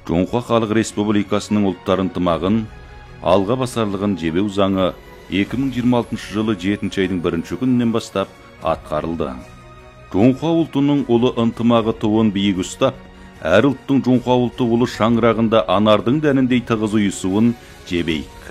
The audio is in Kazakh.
Жоңқа Халық Республикасының ұлттар ынтымағын алға басарлығын жебеу заңы 2026 жылы 7 айдың 1 күнінен бастап атқарылды. Жоңқа ұлтының ұлы ынтымағы туын биік ұстап, әр ұлттың жоңқа ұлты ұлы шаңырағында анардың дәніндей тығыз ұйысуын жебейік.